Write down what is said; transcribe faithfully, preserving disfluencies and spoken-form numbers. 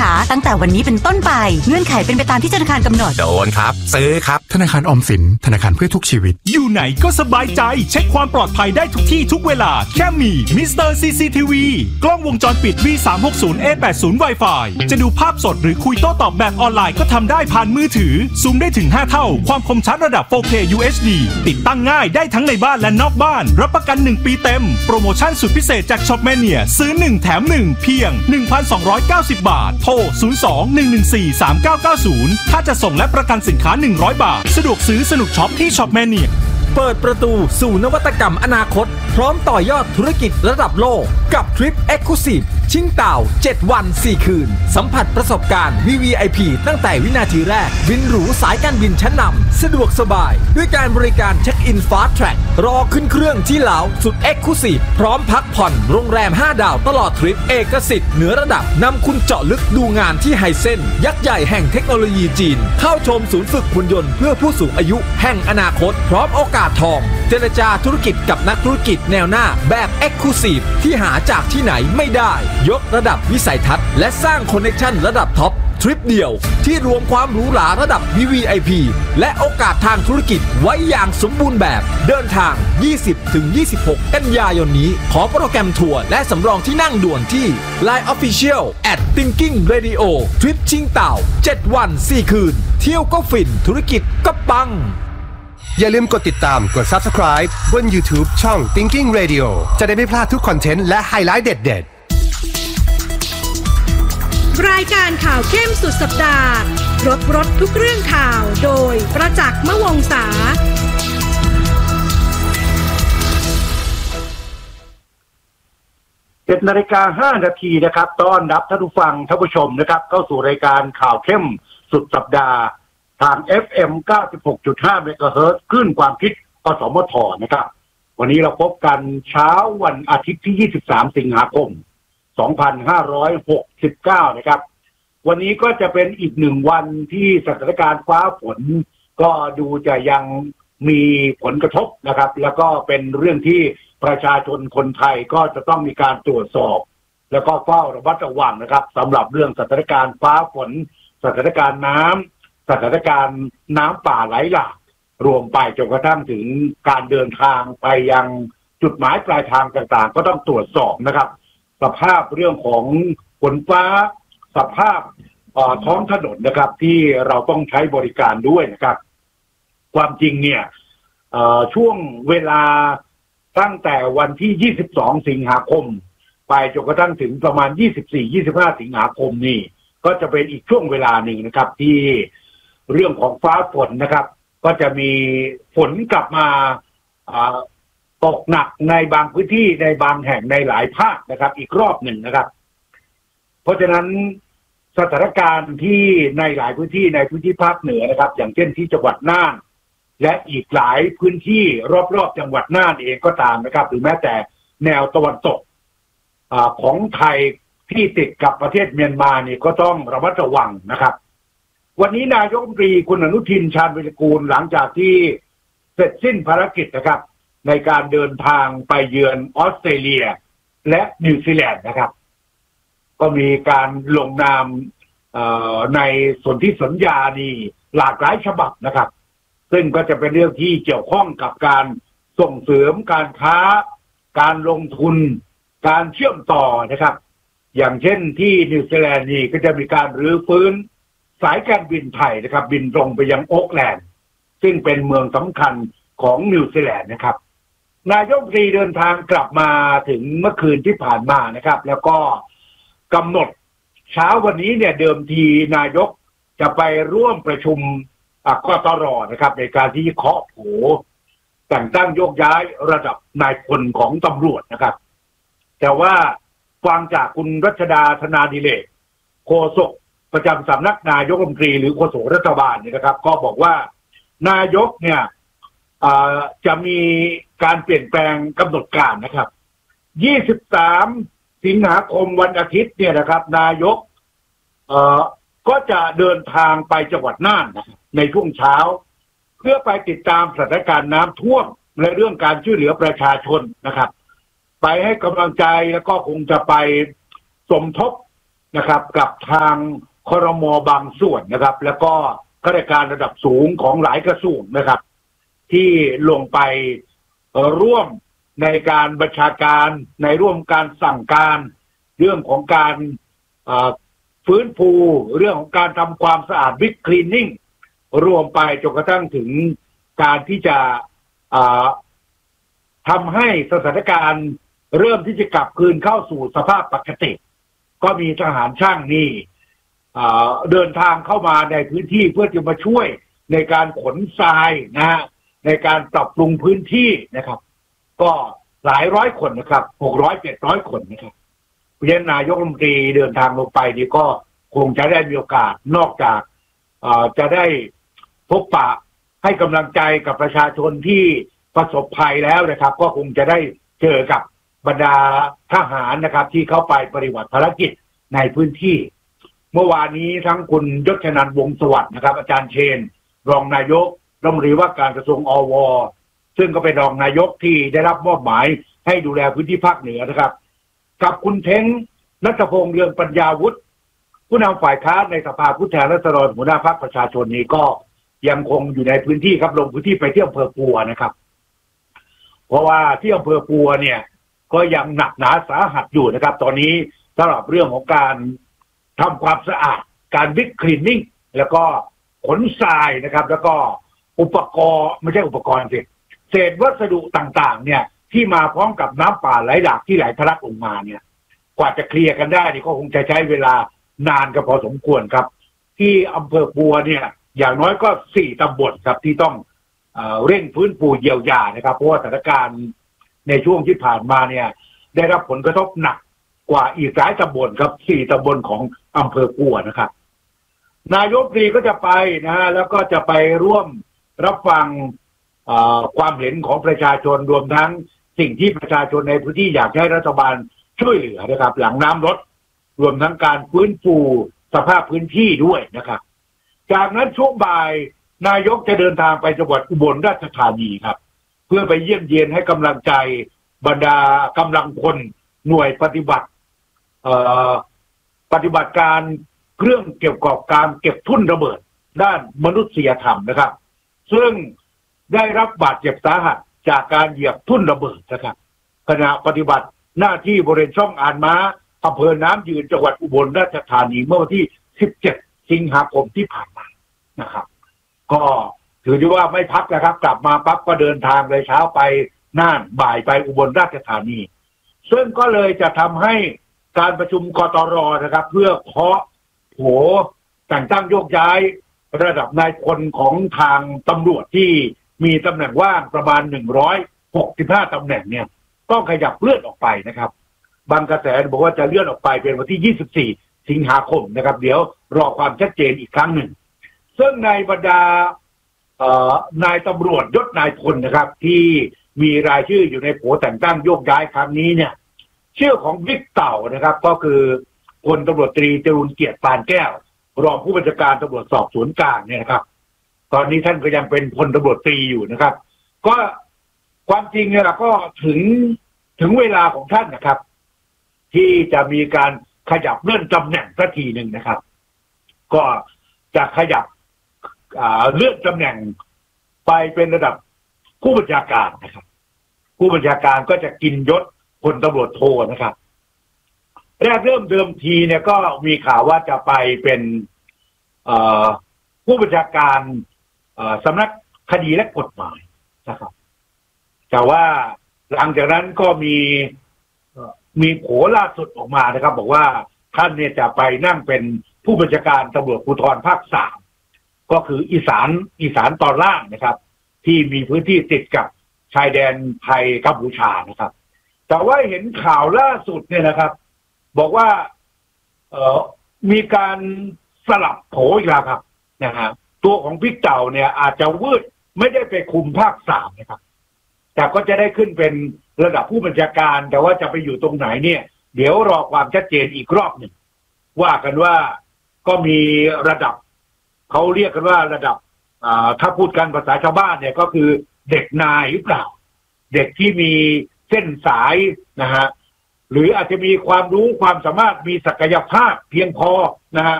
ขาตั้งแต่วันนี้เป็นต้นไปเงื่อนไขเป็นไปตามที่ธนาคารกำหนดโดนครับซื้อครับธนาคารออมสินธนาคารเพื่อทุกชีวิตอยู่ไหนก็สบายใจเช็คความปลอดภัยได้ทุกที่ทุกเวลาแค่มีมิสเตอร์ ซี ซี ที วี กล้องวงจรปิด วี สามหกศูนย์ เอ แปดสิบ Wi-Fi จะดูภาพสดหรือคุยโต้ตอบแบบออนไลน์ก็ทำได้ผ่านมือถือซูมได้ถึงห้าเท่าความคมชัดระดับ โฟร์เค ยู เอช ดี ติดตั้งง่ายได้ทั้งในบ้านและนอกบ้านรับประกันหนึ่งปีเต็มโปรโมชั่นสุดพิเศษจากช็อปแมเนียซื้อหนึ่งแถมหนึ่งเพียง หนึ่งพันสองร้อยเก้าสิบ บาทโทรศูนย์ สอง หนึ่ง หนึ่ง สี่ สาม เก้า เก้า ศูนย์ถ้าจะส่งและประกันสินค้าหนึ่งร้อยบาทสะดวกซื้อสนุกช็อปที่ช็อปแมเนียเปิดประตูสู่นวัตกรรมอนาคตพร้อมต่อยอดธุรกิจระดับโลกกับทริป Exclusive ชิงเต่าเจ็ดวันสี่คืนสัมผัสประสบการณ์ วี วี ไอ พี ตั้งแต่วินาทีแรกบินหรูสายการบินชั้นนำสะดวกสบายด้วยการบริการเช็คอินฟาสต์แทร็กรอขึ้นเครื่องที่เหลาสุด Exclusive พร้อมพักผ่อนโรงแรมห้าดาวตลอดทริปเอกสิทธิ์เหนือระดับนำคุณเจาะลึกดูงานที่ไฮเซ็นยักษ์ใหญ่แห่งเทคโนโลยีจีนเข้าชมศูนย์ฝึกหุ่นยนต์เพื่อผู้สูงอายุแห่งอนาคตพร้อมโอกาสทองเจรจาธุรกิจกับนักธุรกิจแนวหน้าแบบ Exclusive ที่หาจากที่ไหนไม่ได้ยกระดับวิสัยทัศน์และสร้างคอนเนคชั่นระดับท็อปทริปเดียวที่รวมความหรูหราระดับ วี วี ไอ พี และโอกาสทางธุรกิจไว้อย่างสมบูรณ์แบบเดินทาง ยี่สิบถึงยี่สิบหก กันยายนนี้ขอโปรแกรมทัวร์และสำรองที่นั่งด่วนที่ ไลน์ Official แอท Thinking Radio ทริปชิงเต่าเจ็ดวันสี่คืนเที่ยวก็ฟินธุรกิจก็ปังอย่าลืมกดติดตามกด Subscribe บน YouTube ช่อง Thinking Radio จะได้ไม่พลาดทุกคอนเทนต์และไฮไลท์เด็ดๆรายการข่าวเข้มสุดสัปดาห์รถรถทุกเรื่องข่าวโดยประจักษ์มวงศาเจ็ดนาฬิกาห้านาทีนะครับต้อนรับท่านผู้ฟังท่านผู้ชมนะครับเข้าสู่รายการข่าวเข้มสุดสัปดาห์ทาง เอฟ เอ็ม เก้าสิบหกจุดห้า เมกะเฮิรตซ์คลื่นความคิดกสมทนะครับวันนี้เราพบกันเช้าวันอาทิตย์ที่ยี่สิบสามสิงหาคมสองพันห้าร้อยหกสิบเก้านะครับวันนี้ก็จะเป็นอีกหนึ่งวันที่สถานการณ์ฟ้าฝนก็ดูจะยังมีผลกระทบนะครับแล้วก็เป็นเรื่องที่ประชาชนคนไทยก็จะต้องมีการตรวจสอบแล้วก็เฝ้าระมัดระวังนะครับสำหรับเรื่องสถานการณ์ฟ้าฝนสถานการณ์น้ำสถานการณ์น้ำป่าไหลหลากรวมไปจนกระทั่งถึงการเดินทางไปยังจุดหมายปลายทางต่างๆก็ต้องตรวจสอบนะครับสภาพเรื่องของฝนฟ้าสภาพท้องถนนนะครับที่เราต้องใช้บริการด้วยนะครับความจริงเนี่ยช่วงเวลาตั้งแต่วันที่ยี่สิบสองสิงหาคมไปจนกระทั่งถึงประมาณยี่สิบสี่ ยี่สิบห้าสิงหาคมนี่ก็จะเป็นอีกช่วงเวลาหนึ่งนะครับที่เรื่องของฟ้าฝนนะครับก็จะมีฝนกลับมาตกหนักในบางพื้นที่ในบางแห่งในหลายภาคนะครับอีกรอบหนึ่งนะครับเพราะฉะนั้นสถานการณ์ที่ในหลายพื้นที่ในพื้นที่ภาคเหนือนะครับอย่างเช่นที่จังหวัดน่านและอีกหลายพื้นที่รอบๆจังหวัดน่านเองก็ตามนะครับหรือแม้แต่แนวตะวันตกของไทยที่ติดกับประเทศเมียนมานี่ก็ต้องระมัดระวังนะครับวันนี้นายกรัฐมนตรีคุณอนุทินชาญวิรากูลหลังจากที่เสร็จสิ้นภารกิจนะครับในการเดินทางไปเยือนออสเตรเลียและนิวซีแลนด์นะครับก็มีการลงนามในสนธิสัญญานี่หลากหลายฉบับนะครับซึ่งก็จะเป็นเรื่องที่เกี่ยวข้องกับการส่งเสริมการค้าการลงทุนการเชื่อมต่อนะครับอย่างเช่นที่นิวซีแลนด์นี่ก็จะมีการรื้อฟื้นสายการบินไทยนะครับบินตรงไปยังโอ๊กแลนด์ซึ่งเป็นเมืองสำคัญของนิวซีแลนด์นะครับนายกรัฐมนตรีเดินทางกลับมาถึงเมื่อคืนที่ผ่านมานะครับแล้วก็กำหนดเช้าวันนี้เนี่ยเดิมทีนายกจะไปร่วมประชุมกตร.นะครับในการที่เคาะโผแต่งตั้งโยกย้ายระดับนายพลของตำรวจนะครับแต่ว่าฟังจากคุณรัชดาธนาดิเรกโฆษกประจำสำนักนายกรัฐมนตรีหรือโฆษกรัฐบาลเนี่ยนะครับก็บอกว่านายกเนี่ยจะมีการเปลี่ยนแปลงกำหนดการนะครับยี่สิบสามสิงหาคมวันอาทิตย์เนี่ยนะครับนายกก็จะเดินทางไปจังหวัดน่านนะครับในช่วงเช้าเพื่อไปติดตามสถานการณ์น้ำท่วมและเรื่องการช่วยเหลือประชาชนนะครับไปให้กำลังใจแล้วก็คงจะไปสมทบนะครับกับทางครม.บางส่วนนะครับแล้วก็ข้าราชการระดับสูงของหลายกระทรวงนะครับที่ลงไปร่วมในการบัญชาการในร่วมการสั่งการเรื่องของการฟื้นฟูเรื่องของการทำความสะอาดบิ๊กคลีนนิ่งรวมไปจนกระทั่งถึงการที่จะทำให้สถานการณ์เริ่มที่จะกลับคืนเข้าสู่สภาพปกติก็มีทหารช่างนี่เดินทางเข้ามาในพื้นที่เพื่อจะมาช่วยในการขนทรายนะฮะในการปรับปรุงพื้นที่นะครับก็หลายร้อยคนนะครับหกร้อยเจ็ดร้อยคนนะครับเพราะฉะนั้นนายกรัฐมนตรีเดินทางลงไปนี่ก็คงจะได้มีโอกาสนอกจากจะได้พบปะให้กำลังใจกับประชาชนที่ประสบภัยแล้วนะครับก็คงจะได้เจอกับบรรดาทหารนะครับที่เข้าไปปฏิบัติภารกิจในพื้นที่เมื่อวานนี้ทั้งคุณยศชนันท์วงศ์สวัสดิ์นะครับอาจารย์เชนรองนายกรัฐมนตรีว่าการกระทรวงอวซึ่งก็เป็นรองนายกที่ได้รับมอบหมายให้ดูแลพื้นที่ภาคเหนือนะครับกับคุณเท้งนัทพงษ์เรืองปัญญาวุฒิผู้นำฝ่ายค้านในสภาผู้แทนราษฎรหัวหน้าพรรคประชาชนนี้ก็ยังคงอยู่ในพื้นที่ครับลงพื้นที่ไปที่อำเภอปัวนะครับเพราะว่าที่อำเภอปัวเนี่ยก็ยังหนักหนาสาหัสอยู่นะครับตอนนี้สำหรับเรื่องของการทำความสะอาดการบิ๊กคลีนนิ่งแล้วก็ขนทรายนะครับแล้วก็อุปกรณ์ไม่ใช่อุปกรณ์สิเศษวัสดุต่างๆเนี่ยที่มาพร้อมกับน้ำป่าไหลหลากที่ไหลทะลักลงมาเนี่ยกว่าจะเคลียร์กันได้นี่ก็คงจะใช้เวลานานก็พอสมควรครับที่อำเภอปัวเนี่ยอย่างน้อยก็สี่ตำบลครับที่ต้องเอ่อเร่งฟื้นฟูเยียวยานะครับเพราะว่าสถานการณ์ในช่วงที่ผ่านมาเนี่ยได้รับผลกระทบหนักกว่าอีกหลายตำบลครับสี่ตำบลของอำเภอปัวนะครับนายกรัฐมนตรีก็จะไปนะฮะแล้วก็จะไปร่วมรับฟังความเห็นของประชาชนรวมทั้งสิ่งที่ประชาชนในพื้นที่อยากให้รัฐบาลช่วยเหลือนะครับหลังน้ำลดรวมทั้งการฟื้นฟูสภาพพื้นที่ด้วยนะครับจากนั้นช่วงบ่ายนายกจะเดินทางไปจังหวัดอุบลราชธานีครับเพื่อไปเยี่ยมเยียนให้กำลังใจบรรดากำลังพลหน่วยปฏิบัติปฏิบัติการเครื่องเกี่ยวกับการเก็บทุ่นระเบิดด้านมนุษยธรรมนะครับซึ่งได้รับบาดเจ็บสาหัสจากการเหยียบทุ่นระเบิดนะครับขณะปฏิบัติหน้าที่บริเวณช่องอ่านม้าอำเภอน้ำยืนจังหวัดอุบลราชธานีเมื่อวันที่สิบเจ็ดสิงหาคมที่ผ่านมานะครับก็ถือได้ว่าไม่พักนะครับกลับมาปั๊บก็เดินทางเลยเช้าไปน่านบ่ายไปอุบลราชธานีซึ่งก็เลยจะทำให้การประชุมกตร.นะครับเพื่อเคาะโผแต่งตั้งโยกย้ายระดับนายพลของทางตำรวจที่มีตำแหน่งว่างประมาณหนึ่งร้อยหกสิบห้าตำแหน่งเนี่ยต้องขยับเลื่อนออกไปนะครับบางกระแสบอกว่าจะเลื่อนออกไปเป็นวันที่ยี่สิบสี่สิงหาคมนะครับเดี๋ยวรอความชัดเจนอีกครั้งหนึ่งซึ่งในบรรดานายตำรวจยศนายพลนะครับที่มีรายชื่ออยู่ในโผแต่งตั้งโยกย้ายครั้งนี้เนี่ยชื่อของบิ๊กเต่านะครับก็คือพลตำรวจตรีจรูญเกียรติปานแก้วรองผู้บัญชาการตำรวจสอบสวนกลางเนี่ยนะครับตอนนี้ท่านก็ยังเป็นพลตำรวจตรีอยู่นะครับก็ความจริงเนี่ยก็ถึงถึงเวลาของท่านนะครับที่จะมีการขยับเลื่อนตำแหน่งสักทีหนึ่งนะครับก็จะขยับเลื่อนตำแหน่งไปเป็นระดับผู้บัญชาการนะครับผู้บัญชาการก็จะกินยศพลตำรวจโทนะครับแรกเริ่มเดิมทีเนี่ยก็มีข่าวว่าจะไปเป็นผู้บัญชาการสำนักคดีและกฎหมายนะครับแต่ว่าหลังจากนั้นก็มีมีโผล่าสุดออกมานะครับบอกว่าท่านเนี่ยจะไปนั่งเป็นผู้บัญชาการตำรวจภูธรภาคสามก็คืออีสานอีสานตอนล่างนะครับที่มีพื้นที่ติดกับชายแดนไทยกัมพูชานะครับแต่ว่าเห็นข่าวล่าสุดเนี่ยนะครับบอกว่าเอ่อมีการสลับโผอีกแล้วครับนะฮะตัวของบิ๊กเต่าเนี่ยอาจจะวืดไม่ได้ไปคุมภาคสามนะครับแต่ก็จะได้ขึ้นเป็นระดับผู้บัญชาการแต่ว่าจะไปอยู่ตรงไหนเนี่ยเดี๋ยวรอความชัดเจนอีกรอบหนึ่งว่ากันว่าก็มีระดับเขาเรียกกันว่าระดับอ่าถ้าพูดกันภาษาชาวบ้านเนี่ยก็คือเด็กนายหรือเปล่าเด็กที่มีเส้นสายนะฮะหรืออาจจะมีความรู้ความสามารถมีศักยภาพเพียงพอนะฮะ